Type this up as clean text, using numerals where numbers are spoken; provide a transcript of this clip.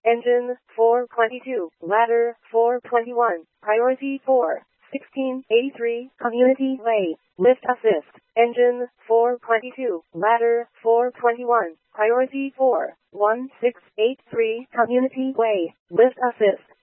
Engine 422, ladder 421, priority 4, 1683, Community Way, lift assist. Engine 422, ladder 421, priority 4, 1683, Community Way, lift assist.